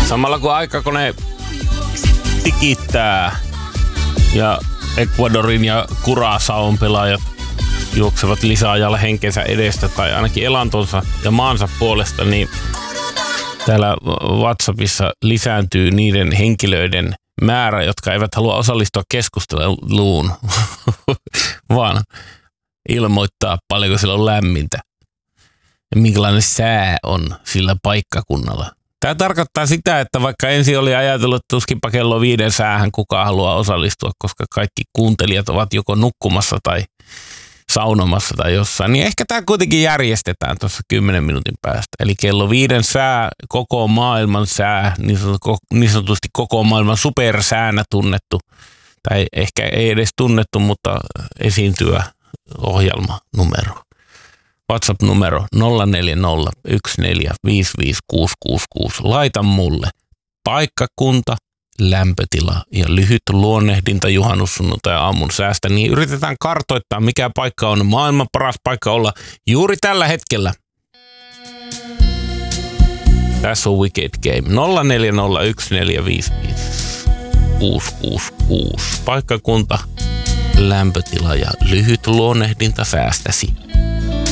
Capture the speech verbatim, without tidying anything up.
Samalla kun aikakone tikittää ja Ecuadorin ja Curaçaon pelaajat juoksevat lisäajalle henkensä edestä tai ainakin elantonsa ja maansa puolesta, niin täällä WhatsAppissa lisääntyy niiden henkilöiden määrä, jotka eivät halua osallistua keskusteluun, vaan ilmoittaa paljonko siellä on lämmintä ja minkälainen sää on sillä paikkakunnalla. Tämä tarkoittaa sitä, että vaikka ensin oli ajatellut, että tuskinpa kello viiden säähän kukaan haluaa osallistua, koska kaikki kuuntelijat ovat joko nukkumassa tai saunomassa tai jossain, niin ehkä tämä kuitenkin järjestetään tuossa kymmenen minuutin päästä. Eli kello viiden sää, koko maailman sää, niin sanotusti koko maailman supersäänä tunnettu, tai ehkä ei edes tunnettu, mutta esiintyvä ohjelmanumero. WhatsApp-numero nolla neljä nolla yksi neljä viisi viisi kuusi kuusi kuusi. Laita mulle paikkakunta, lämpötila ja lyhyt luonnehdinta juhannussunnuntai aamun säästä, niin yritetään kartoittaa, mikä paikka on maailman paras paikka olla juuri tällä hetkellä. Tässä on Wicked Game. nolla neljä nolla yksi neljä viisi viisi kuusi kuusi kuusi. Paikkakunta, lämpötila ja lyhyt luonnehdinta säästäsi.